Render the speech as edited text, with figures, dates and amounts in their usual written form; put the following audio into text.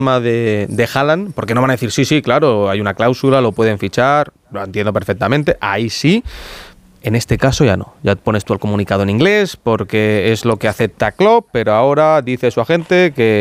de Haaland, porque no van a decir sí, claro, hay una cláusula, lo pueden fichar, lo entiendo perfectamente, ahí sí. En este caso ya no, ya pones tú el comunicado en inglés porque es lo que acepta Klopp, pero ahora dice su agente que